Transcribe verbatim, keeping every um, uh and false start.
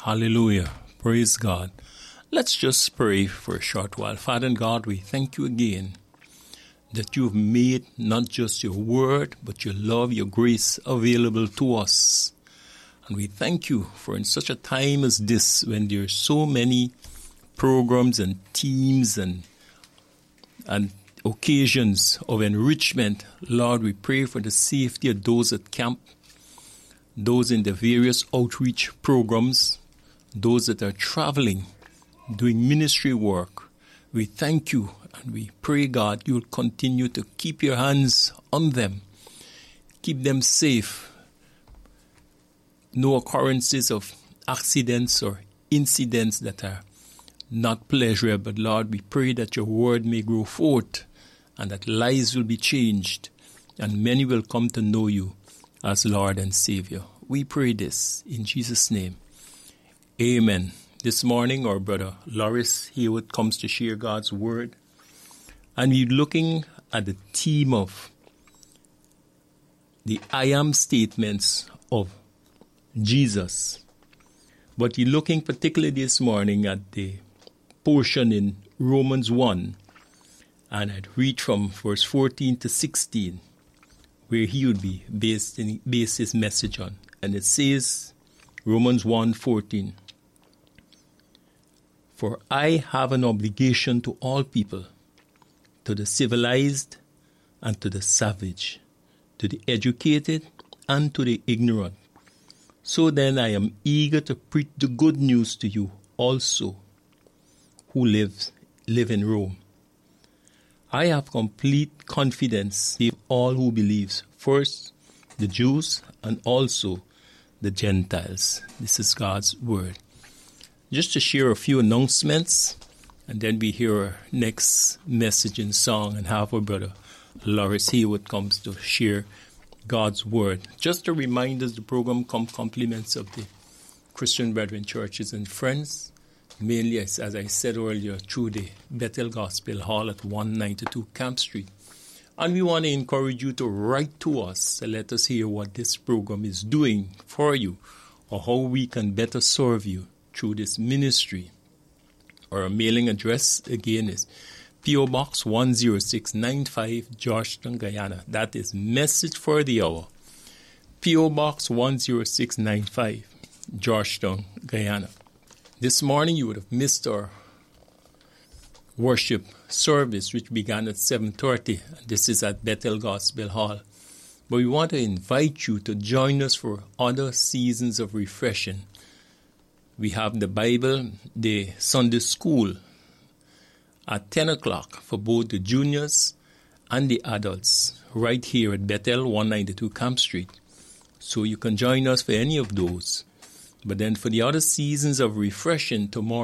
Hallelujah. Praise God. Let's just pray for a short while. Father and God, we thank you again that you've made not just your word, but your love, your grace available to us. And we thank you for in such a time as this, when there are so many programs and teams and and occasions of enrichment, Lord, we pray for the safety of those at camp, those in the various outreach programs, those that are traveling, doing ministry work. We thank you and we pray, God, you'll continue to keep your hands on them, keep them safe. No occurrences of accidents or incidents that are not pleasurable, but Lord, we pray that your word may grow forth and that lives will be changed and many will come to know you as Lord and Savior. We pray this in Jesus' name. Amen. This morning, our brother Loris Haywood comes to share God's word, and we're looking at the theme of the I am statements of Jesus. But we're looking particularly this morning at the portion in Romans one, and I'd read from verse fourteen to sixteen, where he would be based, in, based his message on. And it says, Romans one fourteen, "For I have an obligation to all people, to the civilized and to the savage, to the educated and to the ignorant. So then I am eager to preach the good news to you also, who live, live in Rome. I have complete confidence in all who believe, first the Jews and also the Gentiles." This is God's word. Just to share a few announcements, and then we hear our next message in song and have our brother Loris Haywood comes to share God's word. Just to remind us, the program comes compliments of the Christian Brethren churches and friends, mainly, as, as I said earlier, through the Bethel Gospel Hall at one ninety-two Camp Street. And we want to encourage you to write to us and let us hear what this program is doing for you or how we can better serve you through this ministry. Our mailing address, again, is P O. Box one oh six nine five, Georgetown, Guyana. That is Message for the Hour. P O. Box one oh six nine five, Georgetown, Guyana. This morning you would have missed our worship service, which began at seven thirty. This is at Bethel Gospel Hall. But we want to invite you to join us for other seasons of refreshing. We have the Bible, the Sunday school at ten o'clock for both the juniors and the adults right here at Bethel, one ninety-two Camp Street. So you can join us for any of those. But then for the other seasons of refreshing tomorrow,